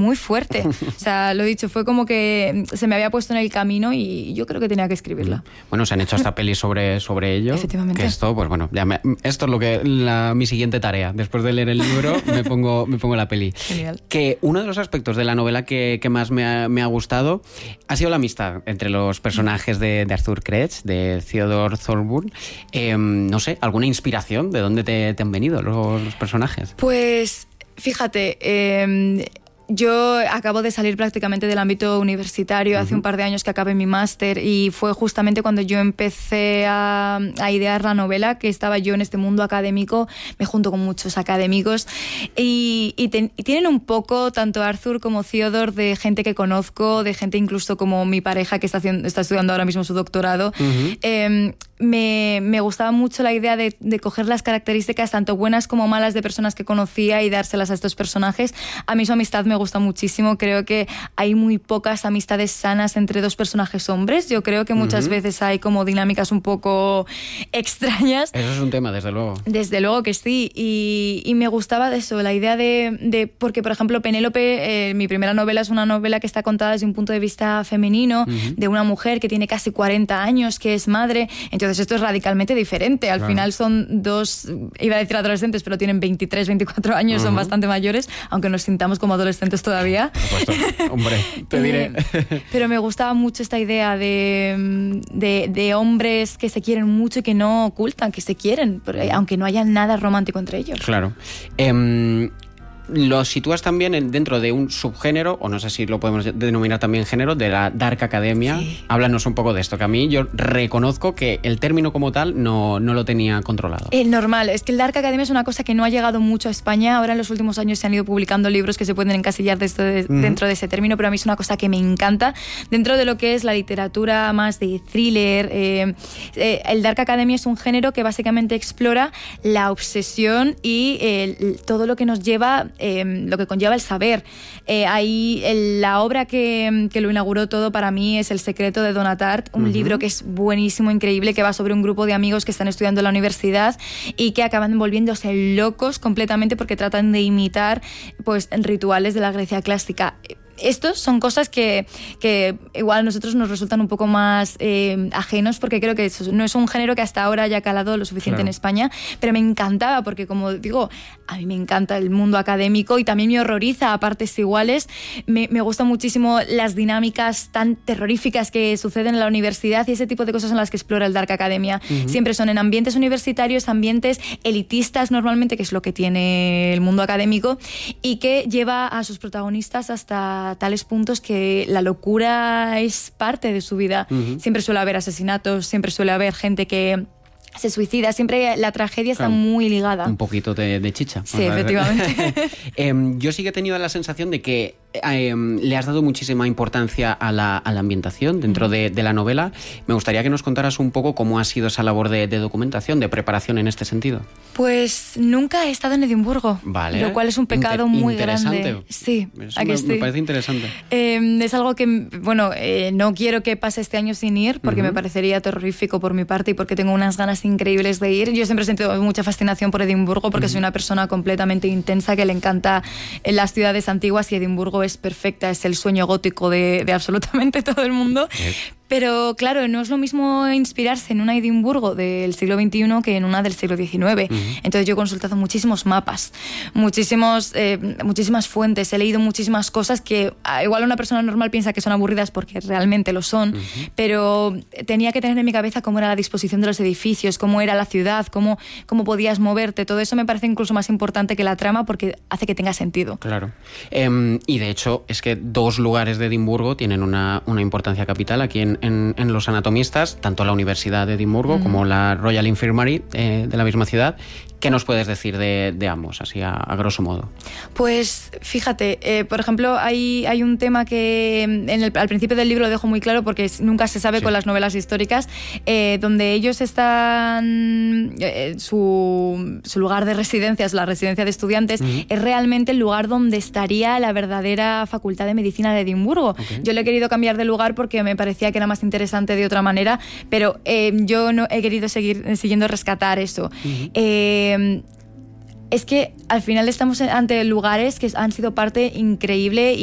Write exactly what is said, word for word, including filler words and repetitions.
muy fuerte. O sea, lo he dicho, fue como que se me había puesto en el camino y yo creo que tenía que escribirla. Bueno, se han hecho hasta pelis sobre, sobre ello. Efectivamente. Que esto, pues bueno, ya me, esto es lo que la, mi siguiente tarea. Después de leer el libro, me pongo, me pongo la peli. Genial. Que uno de los aspectos de la novela que, que más me ha, me ha gustado ha sido la amistad entre los personajes de, de Arthur Kretsch, de Theodore Thorburn. Eh, no sé, ¿alguna inspiración? ¿De dónde te, te han venido los, los personajes? Pues fíjate, eh, yo acabo de salir prácticamente del ámbito universitario. Uh-huh. Hace un par de años que acabé mi máster y fue justamente cuando yo empecé a, a idear la novela, que estaba yo en este mundo académico, me junto con muchos académicos y, y, ten, y tienen un poco, tanto Arthur como Theodore, de gente que conozco, de gente incluso como mi pareja que está, haciendo, está estudiando ahora mismo su doctorado. Uh-huh. Eh, me, me gustaba mucho la idea de, de coger las características tanto buenas como malas de personas que conocía y dárselas a estos personajes. A mí su amistad me gusta muchísimo. Creo que hay muy pocas amistades sanas entre dos personajes hombres. Yo creo que muchas uh-huh. veces hay como dinámicas un poco extrañas. Eso es un tema, desde luego. Desde luego que sí. Y, y me gustaba de eso, la idea de... de porque, por ejemplo, Penélope, eh, mi primera novela es una novela que está contada desde un punto de vista femenino, uh-huh. de una mujer que tiene casi cuarenta años, que es madre. Entonces esto es radicalmente diferente. Al claro. final son dos, iba a decir adolescentes, pero tienen veintitrés, veinticuatro años, uh-huh. son bastante mayores, aunque nos sintamos como adolescentes todavía. Por supuesto. Hombre, te diré. Eh, pero me gustaba mucho esta idea de, de, de hombres que se quieren mucho y que no ocultan que se quieren, aunque no haya nada romántico entre ellos. Claro. Eh, lo sitúas también dentro de un subgénero, o no sé si lo podemos denominar también género, de la Dark Academia. Sí. Háblanos un poco de esto, que a mí yo reconozco que el término como tal no, no lo tenía controlado. Eh, normal, es que el Dark Academia es una cosa que no ha llegado mucho a España. Ahora en los últimos años se han ido publicando libros que se pueden encasillar de esto de, mm. dentro de ese término, pero a mí es una cosa que me encanta. Dentro de lo que es la literatura más de thriller, eh, eh, el Dark Academia es un género que básicamente explora la obsesión y eh, todo lo que nos lleva... Eh, lo que conlleva el saber. Eh, ahí el, la obra que, que lo inauguró todo para mí es El secreto de Donna Tartt, un uh-huh. libro que es buenísimo, increíble, que va sobre un grupo de amigos que están estudiando en la universidad y que acaban volviéndose locos completamente porque tratan de imitar pues, rituales de la Grecia clásica. Estos son cosas que, que igual a nosotros nos resultan un poco más eh, ajenos, porque creo que eso no es un género que hasta ahora haya calado lo suficiente claro. en España, pero me encantaba porque, como digo, a mí me encanta el mundo académico y también me horroriza a partes iguales. Me, me gustan muchísimo las dinámicas tan terroríficas que suceden en la universidad y ese tipo de cosas en las que explora el Dark Academia. Uh-huh. Siempre son en ambientes universitarios, ambientes elitistas normalmente, que es lo que tiene el mundo académico, y que lleva a sus protagonistas hasta tales puntos que la locura es parte de su vida. Uh-huh. Siempre suele haber asesinatos, siempre suele haber gente que se suicida, siempre la tragedia está claro, muy ligada. Un poquito de, de chicha. Sí, efectivamente. eh, yo sí que he tenido la sensación de que eh, le has dado muchísima importancia a la, a la ambientación dentro de, de la novela. Me gustaría que nos contaras un poco cómo ha sido esa labor de, de documentación, de preparación en este sentido. Pues nunca he estado en Edimburgo, vale. lo cual es un pecado Inter- muy grande. Sí, aquí me, me parece interesante. Eh, es algo que, bueno, eh, no quiero que pase este año sin ir, porque uh-huh. me parecería terrorífico por mi parte y porque tengo unas ganas increíbles de ir. Yo siempre he sentido mucha fascinación por Edimburgo porque uh-huh. soy una persona completamente intensa que le encanta las ciudades antiguas y Edimburgo es perfecta, es el sueño gótico de, de absolutamente todo el mundo. Uh-huh. Pero claro, no es lo mismo inspirarse en una Edimburgo del siglo veintiuno que en una del siglo diecinueve. Uh-huh. Entonces yo he consultado muchísimos mapas, muchísimos, eh, muchísimas fuentes, he leído muchísimas cosas que igual una persona normal piensa que son aburridas porque realmente lo son, uh-huh. pero tenía que tener en mi cabeza cómo era la disposición de los edificios, cómo era la ciudad, cómo, cómo podías moverte. Todo eso me parece incluso más importante que la trama porque hace que tenga sentido. Claro. Eh, y de hecho es que dos lugares de Edimburgo tienen una, una importancia capital aquí en En, en los anatomistas, tanto la Universidad de Edimburgo uh-huh. como la Royal Infirmary eh, de la misma ciudad. ¿Qué nos puedes decir de, de ambos, así a, a grosso modo? Pues fíjate, eh, por ejemplo, hay, hay un tema que en el, al principio del libro lo dejo muy claro porque nunca se sabe sí. con las novelas históricas, eh, donde ellos están, eh, su, su lugar de residencia, es la residencia de estudiantes, uh-huh. es realmente el lugar donde estaría la verdadera Facultad de Medicina de Edimburgo. Okay. Yo le he querido cambiar de lugar porque me parecía que era más interesante de otra manera, pero eh, yo no he querido seguir siguiendo rescatar eso. Uh-huh. Eh, es que al final estamos ante lugares que han sido parte increíble